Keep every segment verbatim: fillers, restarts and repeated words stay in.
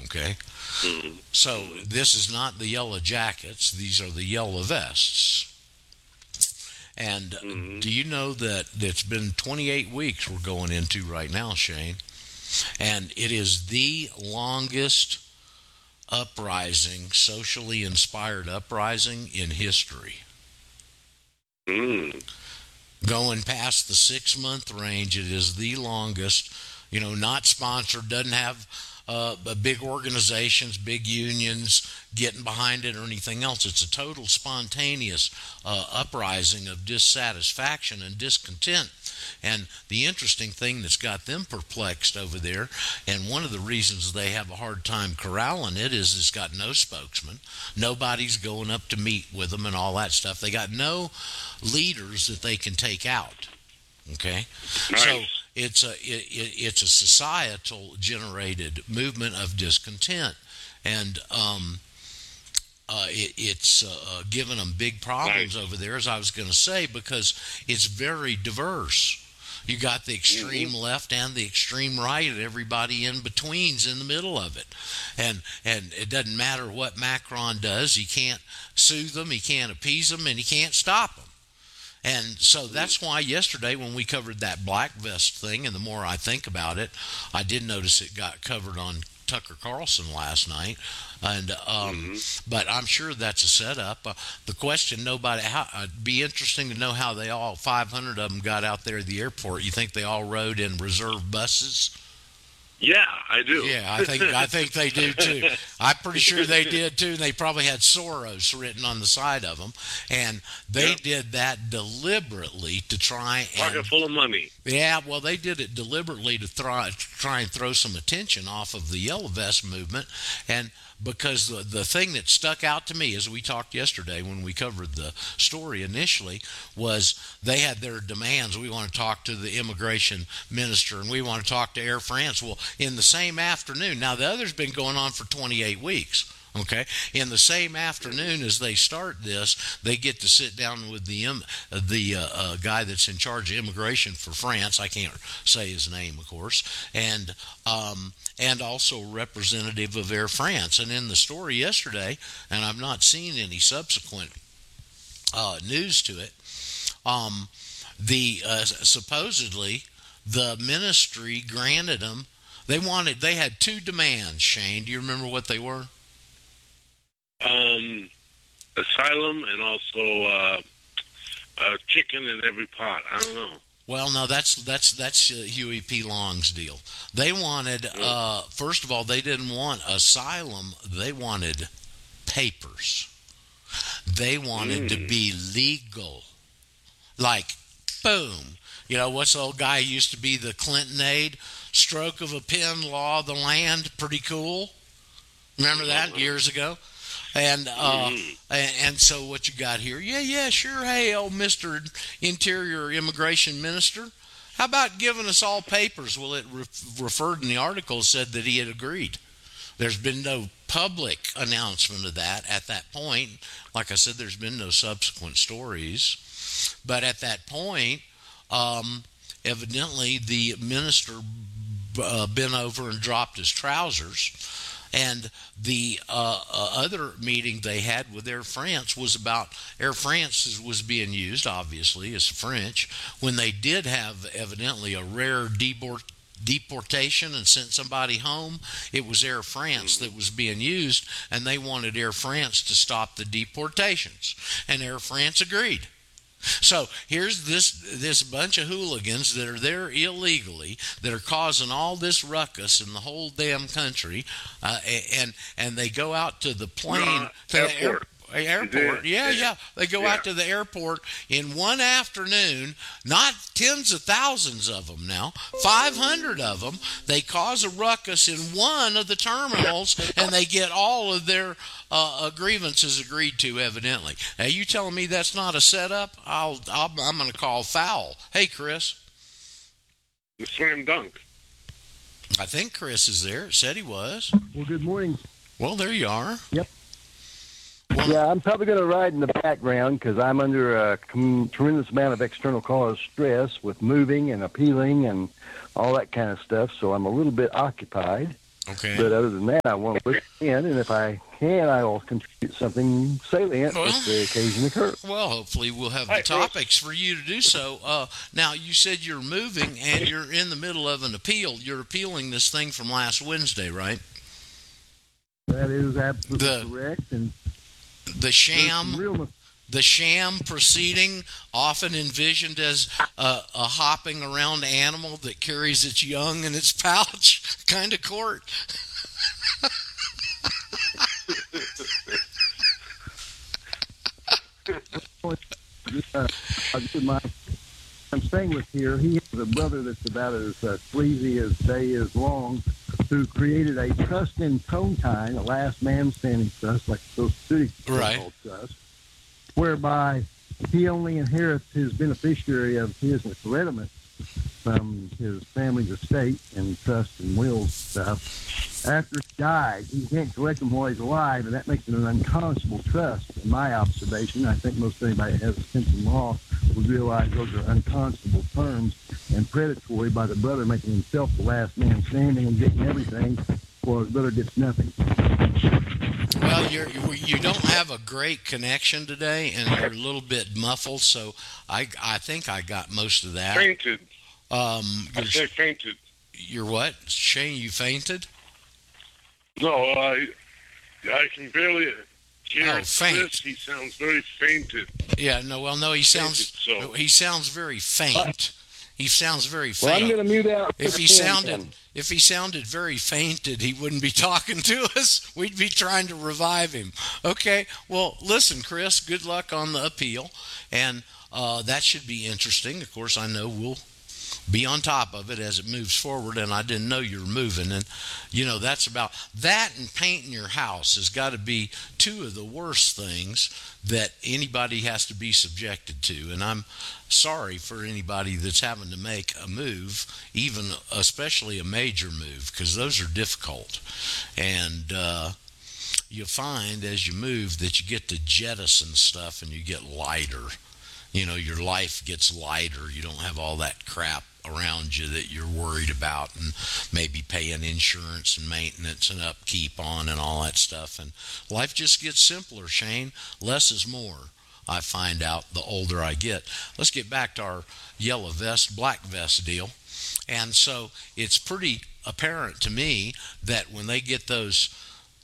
Okay? Mm-hmm. So this is not the yellow jackets. These are the yellow vests. And Mm-hmm. do you know that it's been twenty-eight weeks we're going into right now, Shane? And it is the longest uprising, socially inspired uprising in history. Mm. Going past the six-month range, it is the longest, you know, not sponsored, doesn't have uh, big organizations, big unions getting behind it or anything else. It's a total spontaneous uh, uprising of dissatisfaction and discontent. And the interesting thing that's got them perplexed over there, and one of the reasons they have a hard time corralling it, is it's got no spokesman. Nobody's going up to meet with them and all that stuff. They got no leaders that they can take out. Okay? Nice. So it's a it, it, it's a societal generated movement of discontent. And um Uh, it, it's uh, uh, given them big problems Nice. over there, as I was going to say, because it's very diverse. You got the extreme Mm-hmm. left and the extreme right, and everybody in between's in the middle of it. And and it doesn't matter what Macron does; he can't soothe them, he can't appease them, and he can't stop them. And so that's why yesterday when we covered that black vest thing, and the more I think about it, I did notice it got covered on Tucker Carlson last night, and um, Mm-hmm. but I'm sure that's a setup. Uh, the question, nobody, how, uh, it'd be interesting to know how they all, five hundred of them, got out there at the airport. You think they all rode in reserved buses? Yeah, I do. Yeah, I think I think they do too. I'm pretty sure they did too. They probably had Soros written on the side of them, and they Yep. did that deliberately to try and Pocket full of money. yeah, well, they did it deliberately to try, try and throw some attention off of the Yellow Vest movement. And because the, the thing that stuck out to me, as we talked yesterday when we covered the story initially, was they had their demands. We want to talk to the immigration minister, and we want to talk to Air France. Well, in the same afternoon, now the other's been going on for twenty-eight weeks. Okay, in the same afternoon as they start this, they get to sit down with the um, the uh, uh, guy that's in charge of immigration for France. I can't say his name, of course, and um, and also representative of Air France. And in the story yesterday, and I've not seen any subsequent uh, news to it. Um, the uh, supposedly the ministry granted them. They wanted. They had two demands. Shane, do you remember what they were? Um, asylum and also uh, uh, chicken in every pot. I don't know. Well, no, that's that's that's uh, Huey P. Long's deal. They wanted, uh, first of all, they didn't want asylum. They wanted papers. They wanted mm. to be legal. Like, boom. You know, what's the old guy who used to be the Clinton aide? Stroke of a pen, law of the land. Pretty cool. Remember that years ago? And uh, mm. and, and so what you got here? Yeah, yeah, sure. Hey, old Mister Interior Immigration Minister, how about giving us all papers? Well, it re- referred in the article, said that he had agreed. There's been no public announcement of that at that point. Like I said, there's been no subsequent stories. But at that point, um, evidently the minister uh, bent over and dropped his trousers. And the uh, uh, other meeting they had with Air France was about Air France was being used, obviously, as French, when they did have evidently a rare deport- deportation and sent somebody home. It was Air France that was being used, and they wanted Air France to stop the deportations. And Air France agreed. So here's this this bunch of hooligans that are there illegally, that are causing all this ruckus in the whole damn country, uh, and and they go out to the plane, uh, to airport. the air, airport. Yeah, yeah. yeah. They go yeah. out to the airport in one afternoon, not tens of thousands of them now, five hundred of them. They cause a ruckus in one of the terminals, and they get all of their uh, grievances agreed to, evidently. Now, you telling me that's not a setup? I'll, I'll, I'm going to call foul. Hey, Chris. The slam dunk. I think Chris is there. It said he was. Well, good morning. Well, there you are. Yep. Yeah, I'm probably going to ride in the background because I'm under a com- tremendous amount of external cause stress with moving and appealing and all that kind of stuff, so I'm a little bit occupied. Okay. But other than that, I want to listen in, and if I can, I will contribute something salient well, if the occasion occurs. Well, hopefully we'll have the Hi, topics for you to do so. Uh, now, you said you're moving and you're in the middle of an appeal. You're appealing this thing from last Wednesday, right? That is absolutely The- correct. And The there's sham some real the sham proceeding, often envisioned as a, a hopping around animal that carries its young in its pouch kind of court. uh, my, I'm staying with here. He has a brother that's about as uh, sleazy as day is long, who created a trust in Tone Time, a last man standing trust, like the Social Security Right. called trust, whereby he only inherits his beneficiary of his hereditament from his family's estate and trust and will stuff. After he died, he can't collect them while he's alive, and that makes it an unconscionable trust. In my observation, I think most anybody that has a sense of law would realize those are unconscionable terms and predatory by the brother making himself the last man standing and getting everything, while his brother gets nothing. Well, you're, you you don't have a great connection today, and you're a little bit muffled. So I I think I got most of that. Fainted. Um, I you're, said fainted. you're what, Shane? You fainted? No, I I can barely hear Oh, faint. Chris. He sounds very fainted. Yeah. No. Well, no. He sounds Fainted, so. he sounds very faint. He sounds very Well, I'm faint. going to mute out. If he for ten, sounded then. if he sounded very fainted, he wouldn't be talking to us. We'd be trying to revive him. Okay. Well, listen, Chris. Good luck on the appeal, and uh, that should be interesting. Of course, I know we'll be on top of it as it moves forward, and I didn't know you were moving. And you know, that's about that, and painting your house has got to be two of the worst things that anybody has to be subjected to. And I'm sorry for anybody that's having to make a move, even especially a major move, because those are difficult. And uh you find as you move that you get to jettison stuff and you get lighter. You know, your life gets lighter. You don't have all that crap around you that you're worried about, and maybe paying insurance and maintenance and upkeep on and all that stuff. And life just gets simpler, Shane. Less is more, I find out the older I get. Let's get back to our yellow vest, black vest deal. And so it's pretty apparent to me that when they get those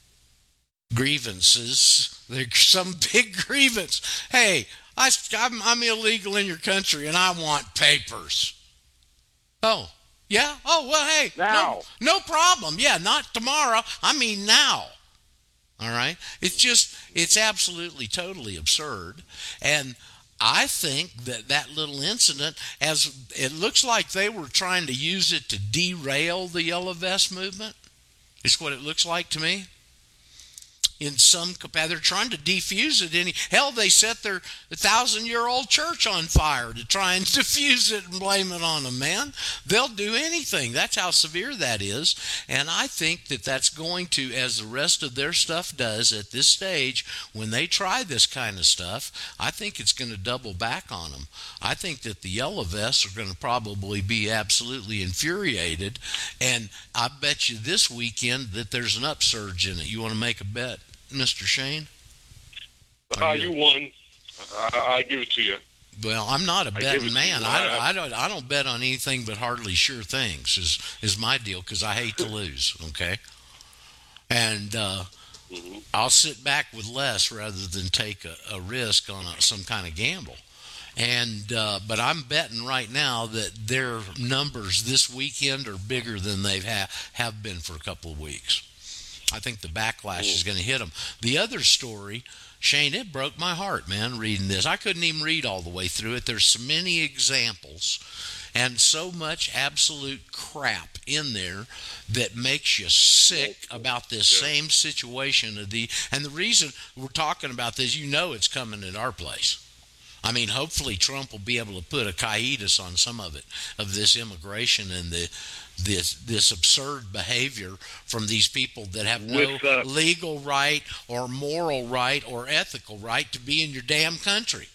grievances, there's some big grievance. Hey, I, I'm, I'm illegal in your country and I want papers. Oh, yeah? Oh, well, hey. Now. No, no problem. Yeah, not tomorrow. I mean now. All right? It's just, it's absolutely, totally absurd. And I think that that little incident, as it looks like they were trying to use it to derail the Yellow Vest movement, is what it looks like to me. In some capacity, they're trying to defuse it. Any hell, they set their thousand-year-old church on fire to try and defuse it and blame it on them. Man, they'll do anything. That's how severe that is. And I think that that's going to, as the rest of their stuff does at this stage, when they try this kind of stuff, I think it's going to double back on them. I think that the Yellow Vests are going to probably be absolutely infuriated. And I bet you this weekend that there's an upsurge in it. You want to make a bet, Mister Shane? Uh, you won. I, I give it to you. Well, I'm not a give it betting to man. you. I, I don't. I don't bet on anything but hardly sure things. Is is my deal, because I hate to lose. Okay, and uh, Mm-hmm. I'll sit back with less rather than take a, a risk on a, some kind of gamble. And uh, but I'm betting right now that their numbers this weekend are bigger than they've ha- have been for a couple of weeks. I think the backlash is going to hit them. The other story, Shane, it broke my heart, man, reading this. I couldn't even read all the way through it. There's so many examples and so much absolute crap in there that makes you sick about this same situation. Of the And the reason we're talking about this, you know it's coming at our place. I mean, hopefully Trump will be able to put a quietus on some of it, of this immigration and the this this absurd behavior from these people that have no With, uh, legal right or moral right or ethical right to be in your damn country.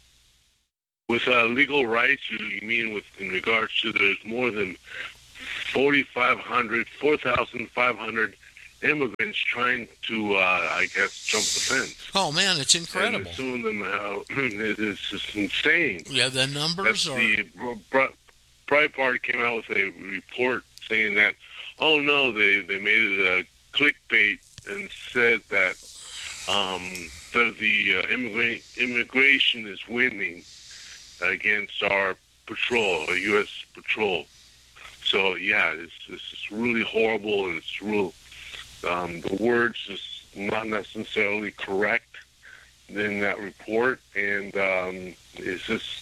With uh, legal rights, you, you mean with in regards to there's more than forty-five hundred, four thousand five hundred immigrants trying to, uh, I guess, jump the fence. Oh man, it's incredible. And suing them out. It's just insane. Yeah, the numbers That's are. The Bre- Breitbart came out with a report saying that, oh no, they, they made it a clickbait and said that um, the, the uh, immigra- immigration is winning against our patrol, our U S patrol. So yeah, it's, it's just really horrible, and it's real. Um, the words just not necessarily correct in that report, and um, it's just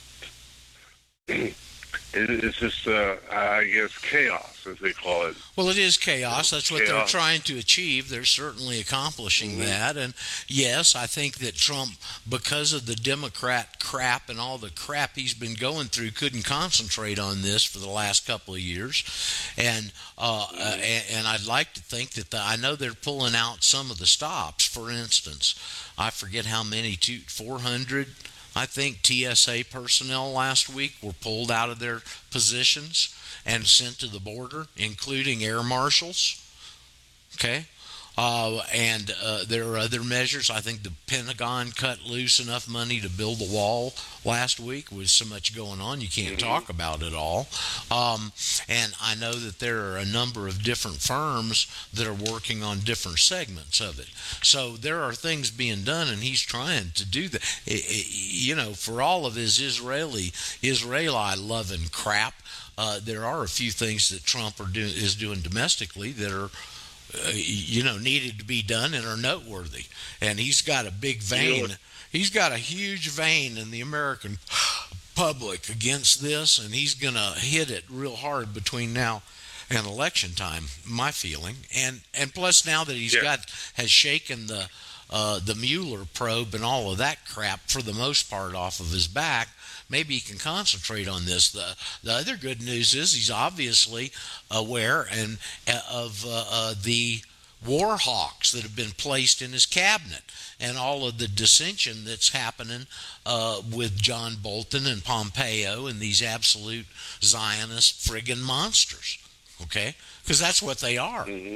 it, it's just uh, I guess chaos, as they call it. Well, it is chaos. That's what chaos. they're trying to achieve. They're certainly accomplishing Mm-hmm. that. And yes, I think that Trump, because of the Democrat crap and all the crap he's been going through, couldn't concentrate on this for the last couple of years. And uh, uh, and, and I'd like to think that the, I know they're pulling out some of the stops. For instance, I forget how many, two, four hundred. I think T S A personnel last week were pulled out of their positions and sent to the border, including air marshals. Okay. Uh, and uh, there are other measures. I think the Pentagon cut loose enough money to build a wall last week. With so much going on, you can't Mm-hmm. talk about it all. Um, and I know that there are a number of different firms that are working on different segments of it. So there are things being done, and he's trying to do that. It, it, you know, for all of his Israeli, Israeli loving crap, uh, there are a few things that Trump are do, is doing domestically that are, Uh, you know, needed to be done and are noteworthy. And he's got a big vein. He's got a huge vein in the American public against this, and he's going to hit it real hard between now and election time, my feeling. And and plus now that he's Yeah. got, has shaken the, uh, the Mueller probe and all of that crap for the most part off of his back, maybe he can concentrate on this. The the other good news is he's obviously aware and uh, of uh, uh, the war hawks that have been placed in his cabinet and all of the dissension that's happening uh, with John Bolton and Pompeo and these absolute Zionist friggin' monsters. Okay? Because that's what they are. Mm-hmm.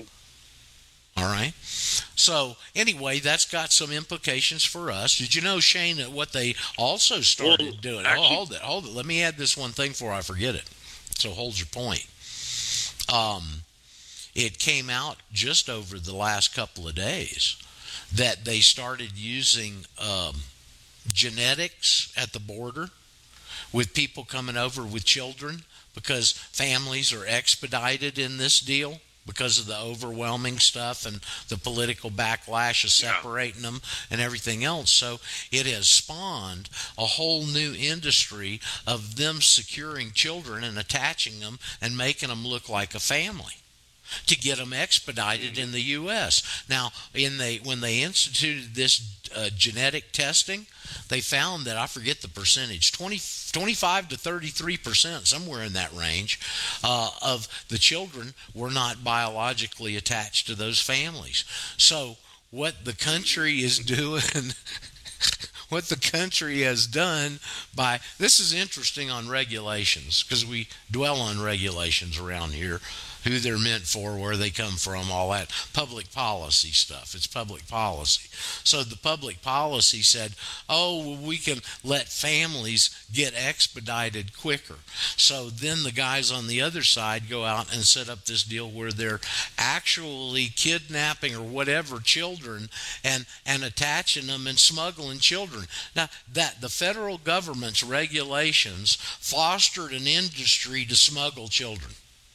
All right. So anyway, that's got some implications for us. Did you know, Shane, that what they also started Well, doing? actually- oh, hold it, hold it. Let me add this one thing before I forget it. So hold your point. Um, it came out just over the last couple of days that they started using um, genetics at the border with people coming over with children, because families are expedited in this deal because of the overwhelming stuff and the political backlash of Yeah. separating them and everything else. So it has spawned a whole new industry of them securing children and attaching them and making them look like a family to get them expedited in the U S. Now, in the when they instituted this uh, genetic testing, they found that, I forget the percentage, twenty, twenty-five to thirty-three percent, somewhere in that range, uh, of the children were not biologically attached to those families. So what the country is doing... What the country has done by, this is interesting on regulations, because we dwell on regulations around here, who they're meant for, where they come from, all that public policy stuff. It's public policy. So the public policy said, oh, we can let families get expedited quicker. So then the guys on the other side go out and set up this deal where they're actually kidnapping or whatever children and, and attaching them and smuggling children. Now, that the federal government's regulations fostered an industry to smuggle children.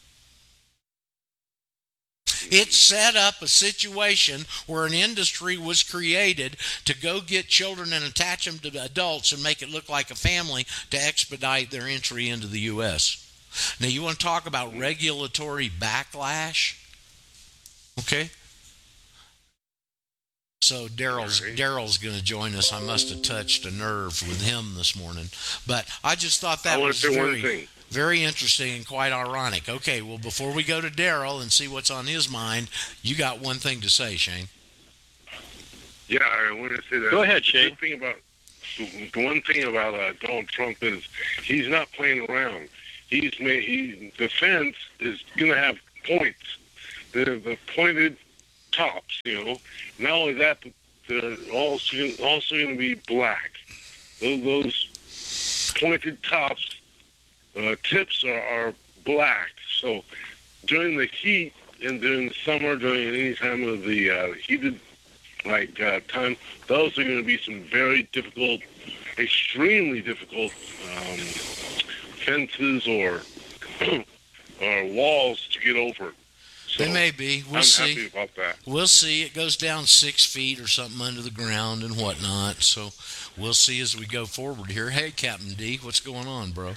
It set up a situation where an industry was created to go get children and attach them to adults and make it look like a family to expedite their entry into the U S. Now, you want to talk about regulatory backlash? Okay. So Daryl's Daryl's going to join us. I must have touched a nerve with him this morning, but I just thought that I want was to say one very, thing. very interesting and quite ironic. Okay, well, before we go to Daryl and see what's on his mind, you got one thing to say, Shane. Yeah, I want to say that. Go ahead, the Shane. good thing about the one thing about uh, Donald Trump is he's not playing around. he's made he, the fence is going to have points, the the pointed tops. You know, not only that, but they're also also going to be black. Those, those pointed tops uh, tips are, are black. So during the heat and during the summer, during any time of the uh, heated like uh, time, those are going to be some very difficult, extremely difficult um, fences or or walls to get over. So they may be. We'll I'm see. happy about that. We'll see. It goes down six feet or something under the ground and whatnot. So we'll see as we go forward here. Hey, Captain D, what's going on, bro?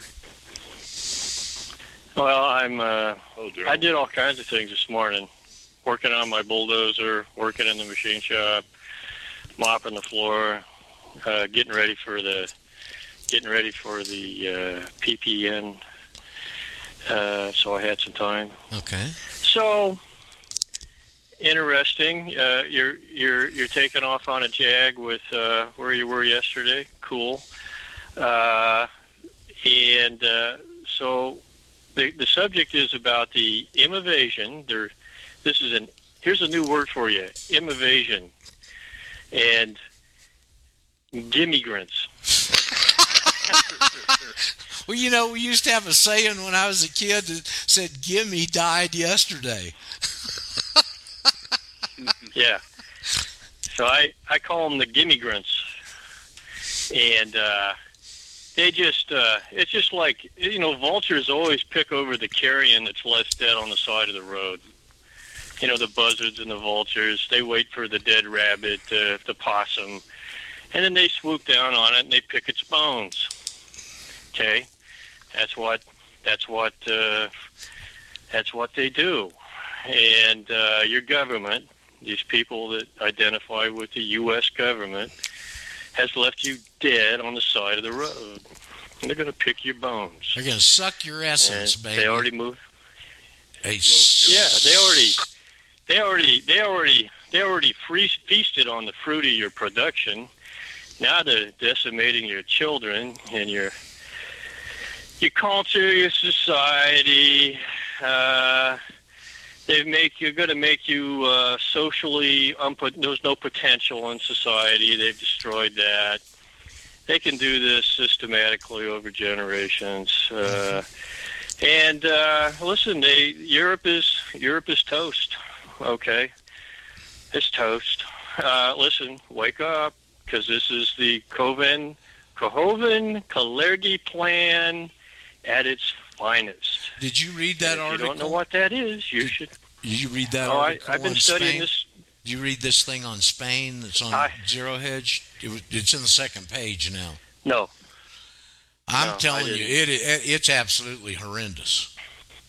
Well, I'm. Uh, Oh, dear. I did all kinds of things this morning. Working on my bulldozer, working in the machine shop, mopping the floor, uh, getting ready for the getting ready for the uh, P P N. Uh, so I had some time. Okay. So interesting. Uh, you're you're you're taking off on a Jag with uh, where you were yesterday. Cool. Uh, and uh, so the the subject is about the immigration. There, this is an here's a new word for you: immigration and gimmigrants. Well, you know, we used to have a saying when I was a kid that said, "Gimme died yesterday." Yeah. So I, I call them the gimmigrants. And uh, they just, uh, it's just like, you know, vultures always pick over the carrion that's less dead on the side of the road. You know, the buzzards and the vultures, they wait for the dead rabbit, uh, the possum, and then they swoop down on it and they pick its bones. Okay? That's what, that's what, uh, that's what they do. And uh, your government, these people that identify with the U S government, has left you dead on the side of the road. And they're going to pick your bones. They're going to suck your essence, And baby. they already moved. Hey, Yeah, they already, they already, they already, they already free, feasted on the fruit of your production. Now they're decimating your children and your, your culture, your society. Uh, They make you're going to make you uh, socially unput. There's no potential in society. They've destroyed that. They can do this systematically over generations. Uh, and uh, listen, they Europe is Europe is toast. Okay, it's toast. Uh, listen, wake up, because this is the Coven Cohoven Kalergi plan at its finest. Did you read that if article? you don't know what that is, you should. Did you read that Oh, I, article I've been on studying Spain? this. Did you read this thing on Spain that's on I- Zero Hedge? It was, it's in the second page now. No. I'm No, I telling you, didn't. it, it it's absolutely horrendous.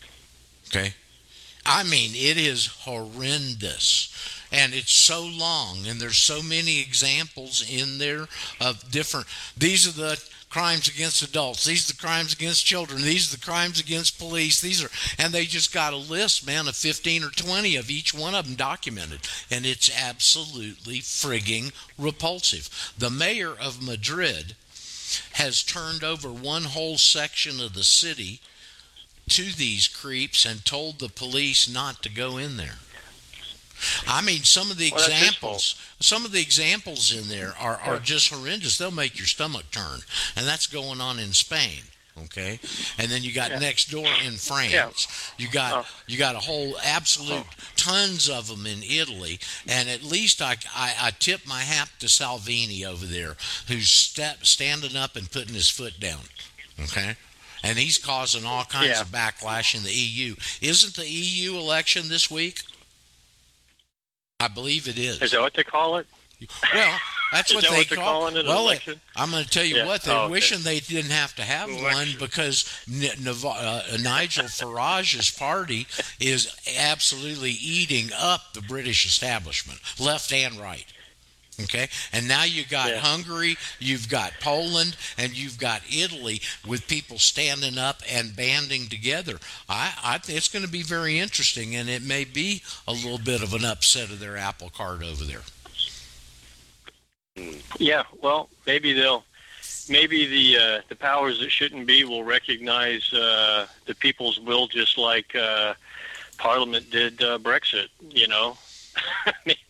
Okay? I mean, it is horrendous. And it's so long, and there's so many examples in there of different. These are the crimes against adults. These are the crimes against children. These are the crimes against police. These are, and they just got a list, man, of fifteen or twenty of each one of them documented. And it's absolutely frigging repulsive. The mayor of Madrid has turned over one whole section of the city to these creeps and told the police not to go in there. I mean, some of the Well, that's his examples, some of the examples in there are, are just horrendous. They'll make your stomach turn, and that's going on in Spain. Okay, and then you got Yeah. next door in France. Yeah. You got Oh. you got a whole absolute Oh. tons of them in Italy, and at least I, I, I tip my hat to Salvini over there, who's step, standing up and putting his foot down. Okay. And he's causing all kinds Yeah. of backlash in the E U. Isn't the E U election this week? I believe it is. Is that what they call it? Well, that's Is what that they what they're call calling it, an well, election? I'm going to tell you Yeah. what, they're Oh, okay. wishing they didn't have to have one Election. because N- Nav- uh, Nigel Farage's party is absolutely eating up the British establishment, left and right. Okay, and now you got Yeah. Hungary, you've got Poland, and you've got Italy with people standing up and banding together. I, I think it's going to be very interesting, and it may be a little bit of an upset of their apple cart over there. Yeah. Well, maybe they'll maybe the uh, the powers that shouldn't be will recognize uh, the people's will, just like uh, Parliament did uh, Brexit. You know,